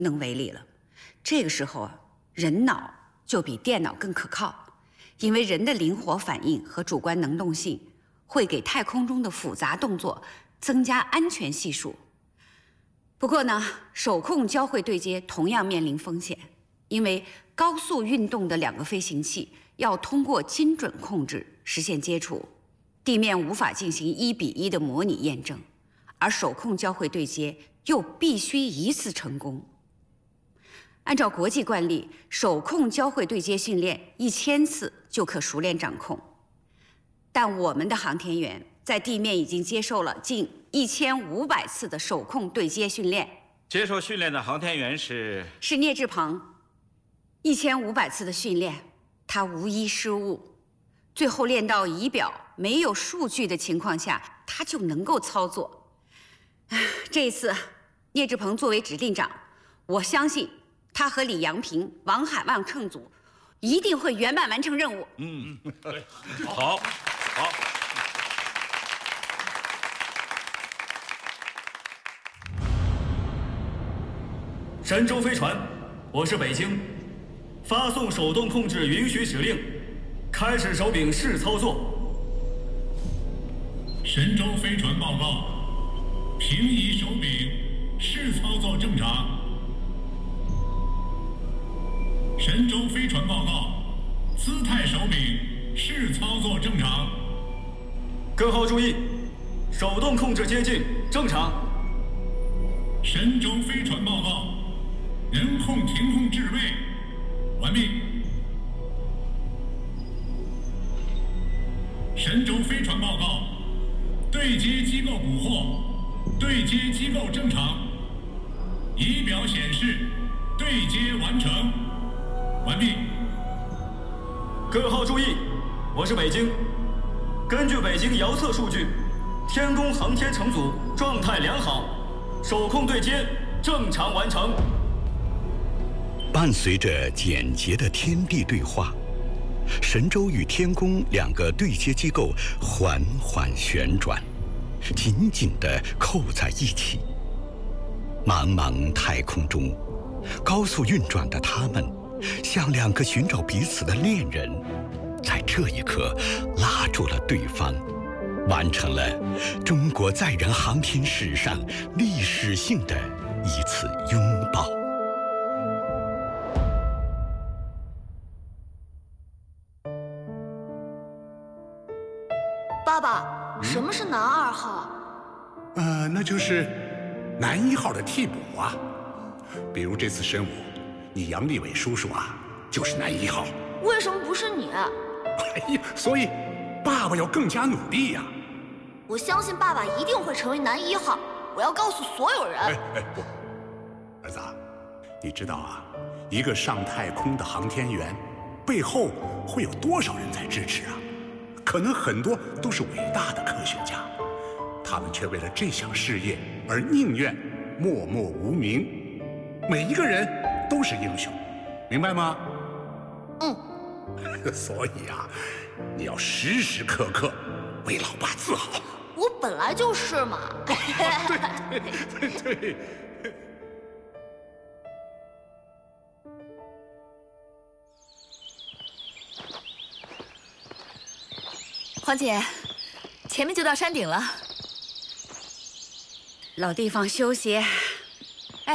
能为力了。这个时候啊，人脑就比电脑更可靠，因为人的灵活反应和主观能动性会给太空中的复杂动作增加安全系数。不过呢，手控交会对接同样面临风险，因为高速运动的2个飞行器要通过精准控制实现接触，地面无法进行1比1的模拟验证，而手控交会对接又必须一次成功。按照国际惯例，手控交会对接训练1000次就可熟练掌控，但我们的航天员在地面已经接受了近1500次的手控对接训练。 接受训练的航天员是聂志鹏，1500次的训练，他无一失误，最后练到仪表没有数据的情况下，他就能够操作。这一次，聂志鹏作为指令长，我相信他和李阳平、王海旺乘组一定会圆满完成任务。 对，好。 神舟飞船，我是北京，发送手动控制允许指令，开始手柄试操作。 神舟飞船报告，平移手柄，试操作正常。神舟飞船报告，姿态手柄，试操作正常。 各号注意，手动控制接近正常。 神舟飞船报告，人控停控制位，完毕。神舟飞船报告，对接机构捕获，对接机构正常，仪表显示对接完成，完毕。 各号注意，我是北京，根据北京遥测数据，天宫航天乘组状态良好，手控对接正常完成。 伴随着简洁的天地对话，神舟与天宫2个对接机构缓缓旋转，紧紧地扣在一起。茫茫太空中，高速运转的他们，像2个寻找彼此的恋人，在这一刻拉住了对方，完成了中国载人航天史上历史性的一次拥抱。 爸爸，什么是男2号？ 那就是男1号的替补啊。比如这次神武，你杨利伟叔叔啊，就是男1号。 为什么不是你？ 哎呀，所以爸爸要更加努力呀。 我相信爸爸一定会成为男1号，我要告诉所有人。 不，儿子，你知道啊，一个上太空的航天员，背后会有多少人在支持啊？可能很多都是伟大的科学家，他们却为了这项事业而宁愿默默无名。每一个人都是英雄，明白吗？所以啊，你要时时刻刻为老爸自豪。 我本来就是嘛。 对。 黄姐，前面就到山顶了。 老地方休息，